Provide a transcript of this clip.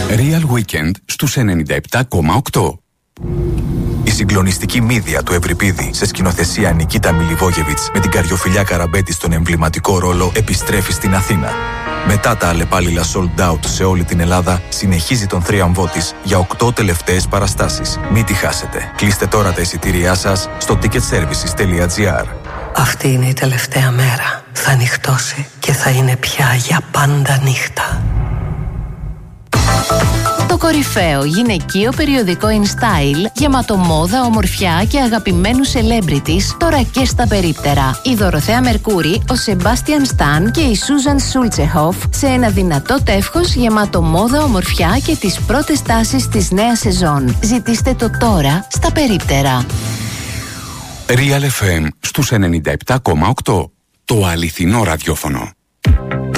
Real Weekend στους 97,8. Η συγκλονιστική μύδια του Ευρυπίδη σε σκηνοθεσία Νικίτα Μιλιβόγεβιτς με την Καριοφιλιά Καραμπέτη στον εμβληματικό ρόλο επιστρέφει στην Αθήνα. Μετά τα αλλεπάλληλα sold out σε όλη την Ελλάδα, συνεχίζει τον θρίαμβό της για 8 τελευταίες παραστάσεις. Μην τη χάσετε. Κλείστε τώρα τα εισιτήριά σας στο ticketservices.gr. Αυτή είναι η τελευταία μέρα. Θα νυχτώσει και θα είναι πια για πάντα νύχτα. Το κορυφαίο γυναικείο περιοδικό InStyle, γεμάτο μόδα, ομορφιά και αγαπημένους celebrities, τώρα και στα περίπτερα. Η Δωροθέα Μερκούρη, ο Σεμπάστιαν Σταν και η Σούζαν Σούλτσεχοφ σε ένα δυνατό τεύχος γεμάτο μόδα, ομορφιά και τις πρώτες τάσεις της νέας σεζόν. Ζητήστε το τώρα στα περίπτερα. Real FM στους 97,8. Το αληθινό ραδιόφωνο.